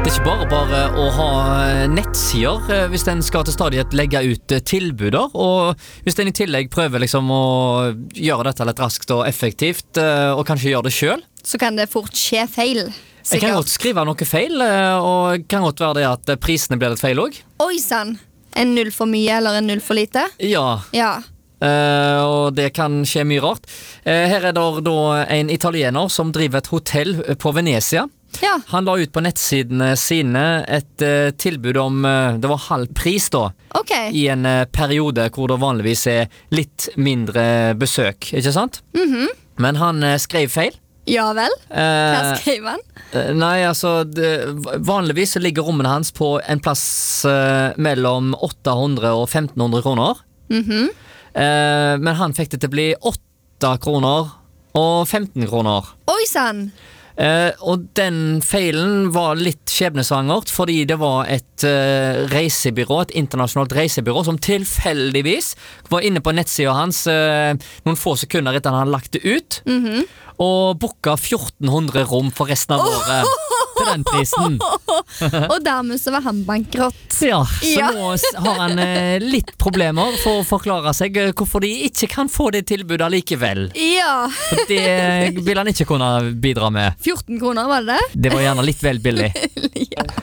Det er ikke bare å ha nettsider hvis en skal til stadighet legge ut tilbuder, og hvis en i tillegg prøver liksom å gjøre dette litt raskt og effektivt, og kanskje gjøre det selv. Så kan det fort skje feil. Jeg kan godt skrive noe feil, og kan godt være det at prisene blir litt feil også. Oi sann, en 0 for mye eller en 0 for lite? Ja. Og det kan skje mye rart. Her er det da en italiener som driver et hotell på Venezia. Ja. Han la ut på nettsidene sine et tilbud om det var halv pris da, i en periode hvor det vanligvis er litt mindre besøk, ikke sant? Men han skrev feil. Ja vel, hva skrev han? Nei, altså vanligvis så ligger rommene hans på en plass mellom 800 og 1500 kroner. Men han fikk det til å bli 8 kroner og 15 kroner. Oi sann! Og den feilen var litt skjebnesvangert, fordi det var et reisebyrå, et internasjonalt reisebyrå, som tilfeldigvis var inne på nettsida hans noen få sekunder etter han hadde lagt det ut, og booka 1400 rom for resten av året til den prisen. Og dermed så var han bankrott. Ja, så nå har han litt problemer for å forklare seg hvorfor de ikke kan få det tilbudet likevel. Ja. For det vil han ikke kunne bidra med. 14 kroner var det? Det var gjerne litt vel billig. Ja.